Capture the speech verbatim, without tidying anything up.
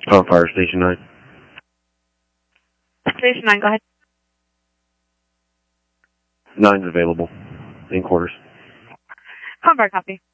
On fire, Station nine. Station nine, go ahead. nine's available. In quarters. Convar, copy.